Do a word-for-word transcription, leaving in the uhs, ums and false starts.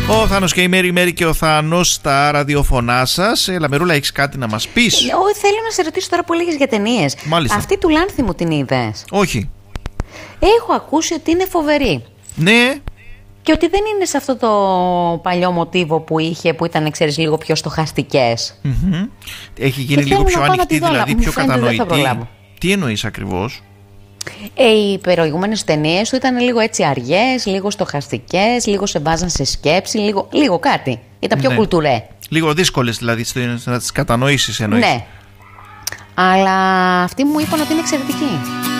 Ο Θάνος και η Μέρη, Μέρη και ο Θάνος στα ραδιοφωνά σας. Έλα Μερούλα, έχεις κάτι να μας πεις? Εγώ θέλω να σε ρωτήσω τώρα που έλεγες για ταινίες. Μάλιστα. Αυτή του Λάνθιμου την είδες? Όχι. Έχω ακούσει ότι είναι φοβερή. Ναι. Και ότι δεν είναι σε αυτό το παλιό μοτίβο που είχε, που ήταν, ξέρεις, λίγο πιο στοχαστικές. Mm-hmm. Έχει γίνει και λίγο πιο ανοιχτή, δω, δηλαδή πιο κατανοητή. Τι εννοείς ακριβώς? Ε, οι προηγούμενες ταινίες του ήταν λίγο έτσι αργές, λίγο στοχαστικές, λίγο σε βάζαν σε σκέψη, λίγο, λίγο κάτι. Ήταν πιο ναι. κουλτουρέ. Λίγο δύσκολες δηλαδή να τις κατανοήσεις εννοείς. Ναι. Αλλά αυτοί μου είπαν ότι είναι εξαιρετική.